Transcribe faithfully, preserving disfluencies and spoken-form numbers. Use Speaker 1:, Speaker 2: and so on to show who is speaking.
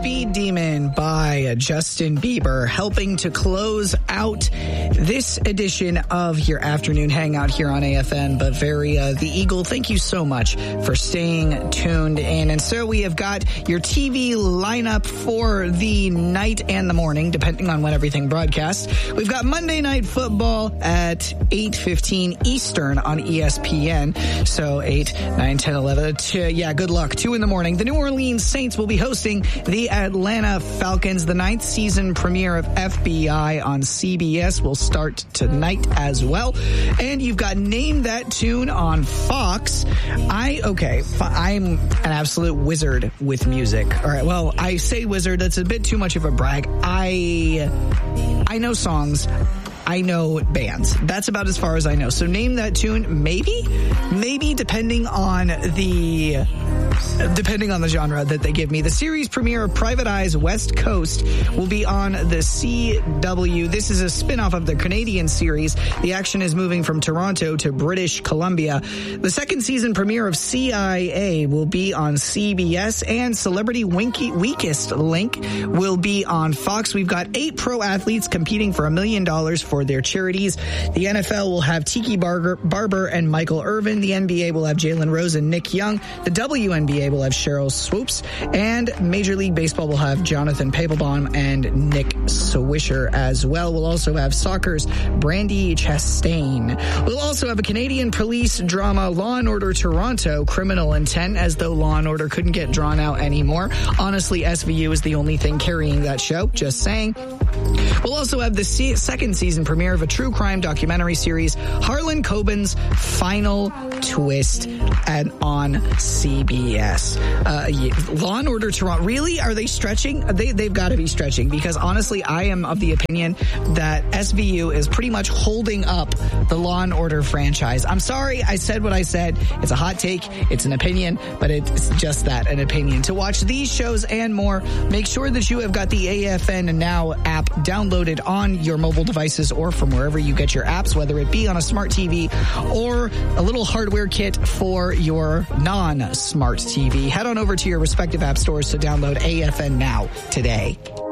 Speaker 1: Speed Demon by Justin Bieber, helping to close out this edition of your afternoon hangout here on A F N. But very, uh, the Eagle, thank you so much for staying tuned in. And so we have got your T V lineup for the night and the morning, depending on when everything broadcasts. We've got Monday Night Football at eight fifteen Eastern on E S P N. So eight, nine, ten, eleven. Two, yeah, good luck. two in the morning. The New Orleans Saints will be hosting the Atlanta Falcons. The ninth season premiere of F B I on C B S will start tonight as well. And you've got Name That Tune on Fox. I, okay, I'm an absolute wizard with music. All right, well, I say wizard, that's a bit too much of a brag. I, I know songs. I know bands. That's about as far as I know. So Name That Tune, maybe? Maybe, depending on the... Depending on the genre that they give me. The series premiere of Private Eye's West Coast will be on the C W. This is a spin-off of the Canadian series. The action is moving from Toronto to British Columbia. The second season premiere of C I A will be on C B S, and Celebrity Winky, Weakest Link will be on Fox. We've got eight pro athletes competing for a million dollars for their charities. The N F L will have Tiki Barber, Barber and Michael Irvin. The N B A will have Jalen Rose and Nick Young. The W N B A will have Cheryl Swoops, and Major League Baseball will have Jonathan Papelbon and Nick Swisher as well. We'll also have soccer's Brandy Chastain. We'll also have a Canadian police drama, Law and Order Toronto, Criminal Intent, as though Law and Order couldn't get drawn out anymore. Honestly, S V U is the only thing carrying that show, just saying. We'll also have the se- second season premiere of a true crime documentary series, Harlan Coben's Final Twist, and on C B S. Uh, Law and Order Toronto, really? Are they stretching? They, they've got to be stretching, because honestly, I am of the opinion that S V U is pretty much holding up the Law and Order franchise. I'm sorry, I said what I said. It's a hot take. It's an opinion, but it's just that, an opinion. To watch these shows and more, make sure that you have got the A F N Now app downloaded on your mobile devices or from wherever you get your apps, whether it be on a smart T V or a little hardware kit for your non-smart T V. Head on over to your respective app stores to download A F N Now today.